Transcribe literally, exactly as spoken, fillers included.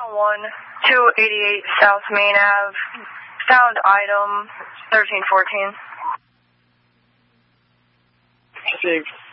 one two eighty-eight South Main Ave. Found item thirteen fourteen. Received.